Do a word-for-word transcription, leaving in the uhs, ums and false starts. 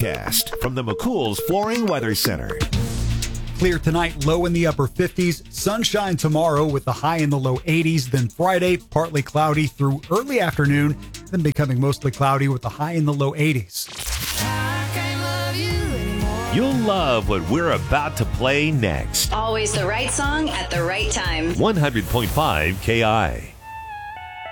Cast from the McCool's Flooring Weather Center. Clear tonight, low in the upper fifties. Sunshine tomorrow with the high in the low eighties. Then Friday, partly cloudy through early afternoon, then becoming mostly cloudy with the high in the low eighties. You'll love what we're about to play next. Always the right song at the right time. one hundred point five K I.